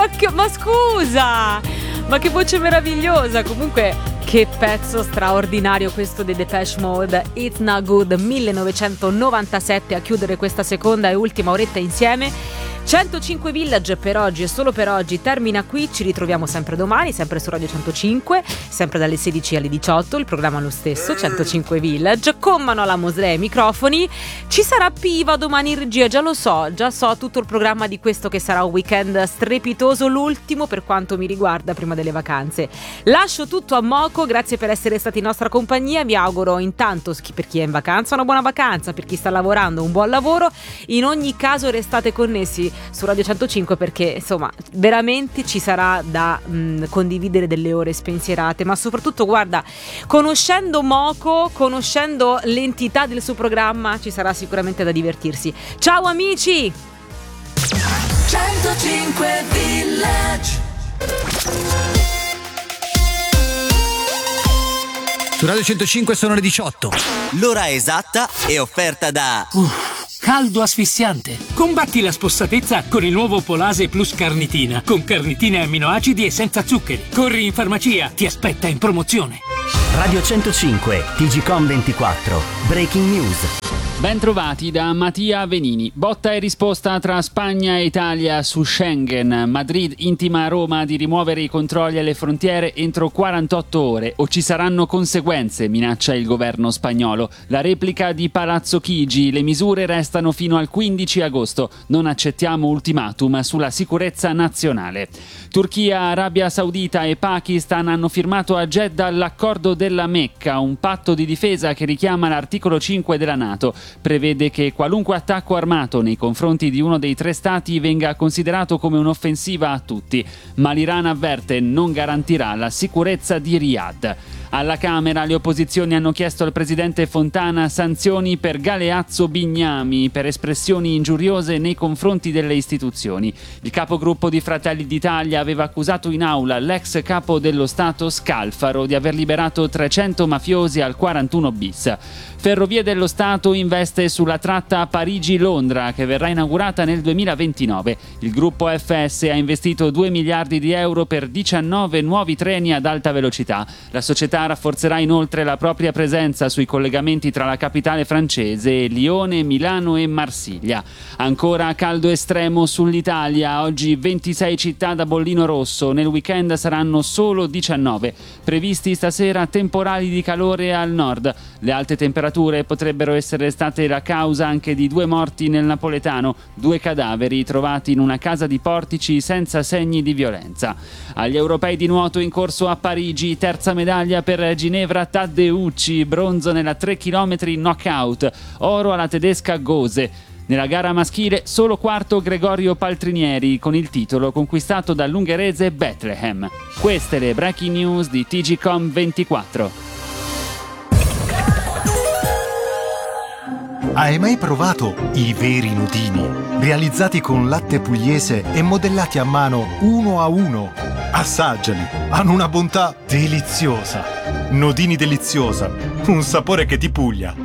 ma scusa, ma che voce meravigliosa. Comunque che pezzo straordinario questo dei Depeche Mode, It's Not Good, 1997, a chiudere questa seconda e ultima oretta insieme. 105 Village per oggi e solo per oggi termina qui. Ci ritroviamo sempre domani, sempre su Radio 105, sempre dalle 16 alle 18, il programma è lo stesso, 105 Village, con Manuela Mosley ai microfoni. Ci sarà Piva domani in regia, già so tutto il programma di questo che sarà un weekend strepitoso, l'ultimo per quanto mi riguarda prima delle vacanze. Lascio tutto a Moco, grazie per essere stati in nostra compagnia, vi auguro intanto per chi è in vacanza una buona vacanza, per chi sta lavorando un buon lavoro. In ogni caso restate connessi su Radio 105 perché insomma veramente ci sarà da condividere delle ore spensierate, ma soprattutto guarda, conoscendo Moco, conoscendo l'entità del suo programma, ci sarà sicuramente da divertirsi. Ciao amici! 105 Village. Su Radio 105 sono le 18. L'ora esatta è offerta da caldo asfissiante. Combatti la spossatezza con il nuovo Polase Plus Carnitina, con carnitine amminoacidi e senza zuccheri. Corri in farmacia, ti aspetta in promozione. Radio 105, TGcom 24, Breaking News. Ben trovati da Mattia Venini. Botta e risposta tra Spagna e Italia su Schengen. Madrid intima a Roma di rimuovere i controlli alle frontiere entro 48 ore o ci saranno conseguenze, minaccia il governo spagnolo. La replica di Palazzo Chigi. Le misure restano fino al 15 agosto. Non accettiamo ultimatum sulla sicurezza nazionale. Turchia, Arabia Saudita e Pakistan hanno firmato a Jeddah l'accordo della Mecca, un patto di difesa che richiama l'articolo 5 della NATO. Prevede che qualunque attacco armato nei confronti di uno dei tre stati venga considerato come un'offensiva a tutti, ma l'Iran avverte non garantirà la sicurezza di Riyadh. Alla Camera le opposizioni hanno chiesto al presidente Fontana sanzioni per Galeazzo Bignami per espressioni ingiuriose nei confronti delle istituzioni. Il capogruppo di Fratelli d'Italia aveva accusato in aula l'ex capo dello Stato Scalfaro di aver liberato 300 mafiosi al 41 bis. Ferrovie dello Stato investe sulla tratta Parigi-Londra che verrà inaugurata nel 2029. Il gruppo FS ha investito 2 miliardi di euro per 19 nuovi treni ad alta velocità. La società rafforzerà inoltre la propria presenza sui collegamenti tra la capitale francese, Lione, Milano e Marsiglia. Ancora caldo estremo sull'Italia, oggi 26 città da bollino rosso, nel weekend saranno solo 19. Previsti stasera temporali di calore al nord. Le alte temperature potrebbero essere state la causa anche di 2 morti nel napoletano, 2 cadaveri trovati in una casa di Portici senza segni di violenza. Agli europei di nuoto in corso a Parigi, terza medaglia per Ginevra Taddeucci, bronzo nella 3 km knockout, oro alla tedesca Gose. Nella gara maschile solo quarto Gregorio Paltrinieri con il titolo conquistato dall'ungherese Bethlehem. Queste le breaking news di TGcom 24. Hai mai provato i veri nudini? Realizzati con latte pugliese e modellati a mano uno a uno. Assaggiali, hanno una bontà deliziosa. Nodini deliziosa, un sapore che ti puglia.